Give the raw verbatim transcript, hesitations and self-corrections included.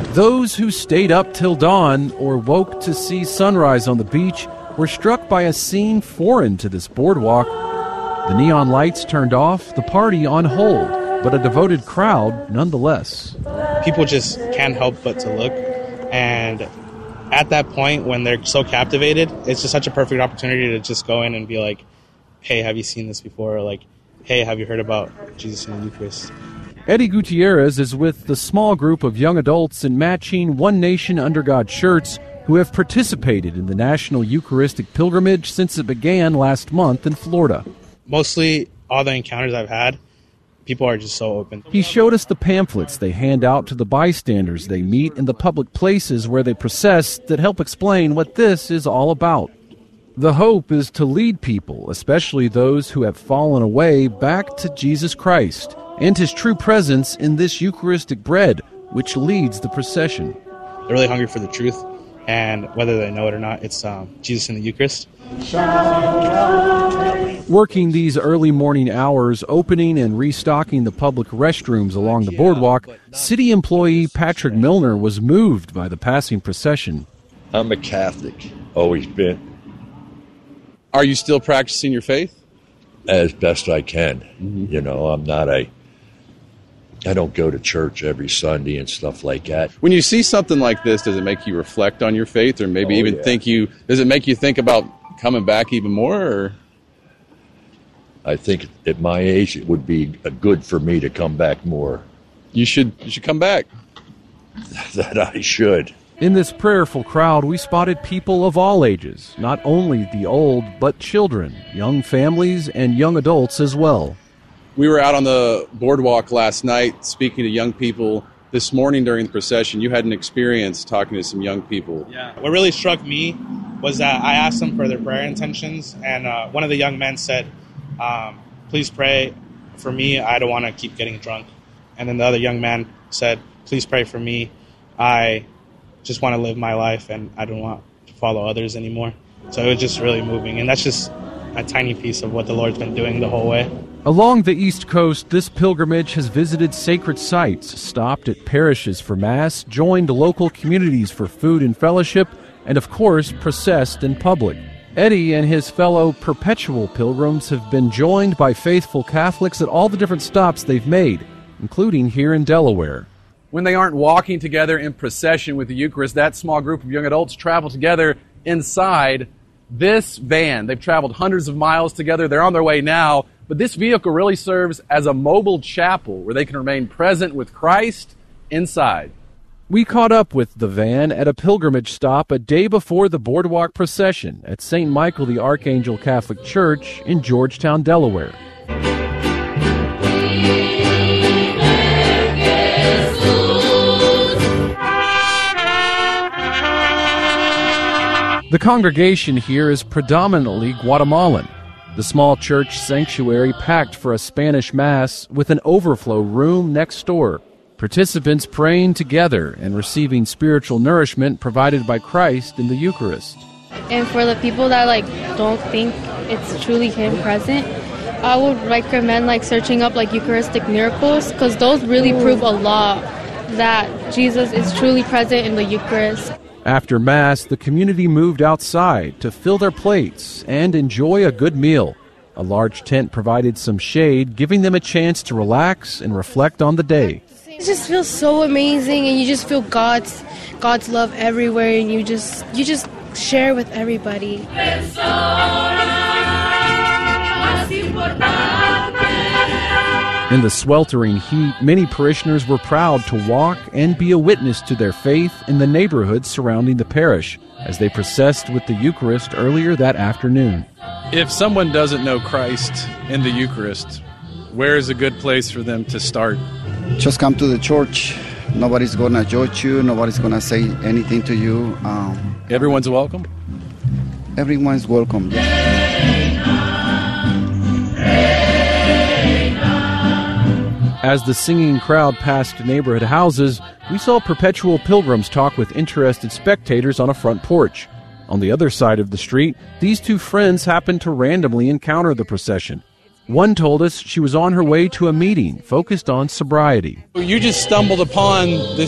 Those who stayed up till dawn or woke to see sunrise on the beach were struck by a scene foreign to this boardwalk. The neon lights turned off, the party on hold, but a devoted crowd nonetheless. People just can't help but to look, and at that point when they're so captivated, it's just such a perfect opportunity to just go in and be like, hey, have you seen this before? Or like, hey, have you heard about Jesus in the Eucharist? Eddie Gutierrez is with the small group of young adults in matching One Nation Under God shirts who have participated in the National Eucharistic Pilgrimage since it began last month in Florida. Mostly all the encounters I've had, people are just so open. He showed us the pamphlets they hand out to the bystanders they meet in the public places where they process that help explain what this is all about. The hope is to lead people, especially those who have fallen away, back to Jesus Christ and his true presence in this Eucharistic bread, which leads the procession. They're really hungry for the truth, and whether they know it or not, it's um, Jesus in the Eucharist. Working these early morning hours, opening and restocking the public restrooms along the boardwalk, city employee Patrick Milner was moved by the passing procession. I'm a Catholic, always been. Are you still practicing your faith? As best I can. Mm-hmm. You know, I'm not a... I don't go to church every Sunday and stuff like that. When you see something like this, does it make you reflect on your faith, or maybe Oh, even yeah. think you, does it make you think about coming back even more? Or? I think at my age it would be good for me to come back more. You should, you should come back. That I should. In this prayerful crowd, we spotted people of all ages, not only the old, but children, young families, and young adults as well. We were out on the boardwalk last night speaking to young people. This morning during the procession, you had an experience talking to some young people. Yeah. What really struck me was that I asked them for their prayer intentions, and uh, one of the young men said, um, please pray for me, I don't want to keep getting drunk. And then the other young man said, please pray for me, I just want to live my life and I don't want to follow others anymore. So it was just really moving, and that's just a tiny piece of what the Lord's been doing the whole way. Along the East Coast, this pilgrimage has visited sacred sites, stopped at parishes for Mass, joined local communities for food and fellowship, and of course, processed in public. Eddie and his fellow perpetual pilgrims have been joined by faithful Catholics at all the different stops they've made, including here in Delaware. When they aren't walking together in procession with the Eucharist, that small group of young adults travel together inside this van. They've traveled hundreds of miles together. They're on their way now. But this vehicle really serves as a mobile chapel where they can remain present with Christ inside. We caught up with the van at a pilgrimage stop a day before the boardwalk procession at Saint Michael the Archangel Catholic Church in Georgetown, Delaware. The congregation here is predominantly Guatemalan. The small church sanctuary packed for a Spanish Mass with an overflow room next door. Participants praying together and receiving spiritual nourishment provided by Christ in the Eucharist. And for the people that like don't think it's truly Him present, I would recommend like searching up like Eucharistic miracles, because those really prove a lot that Jesus is truly present in the Eucharist. After Mass, the community moved outside to fill their plates and enjoy a good meal. A large tent provided some shade, giving them a chance to relax and reflect on the day. It just feels so amazing, and you just feel God's God's love everywhere, and you just you just share with everybody. In the sweltering heat, many parishioners were proud to walk and be a witness to their faith in the neighborhood surrounding the parish as they processed with the Eucharist earlier that afternoon. If someone doesn't know Christ in the Eucharist, where is a good place for them to start? Just come to the church. Nobody's going to judge you. Nobody's going to say anything to you. Um, Everyone's welcome? Everyone's welcome. As the singing crowd passed neighborhood houses, we saw perpetual pilgrims talk with interested spectators on a front porch. On the other side of the street, these two friends happened to randomly encounter the procession. One told us she was on her way to a meeting focused on sobriety. You just stumbled upon this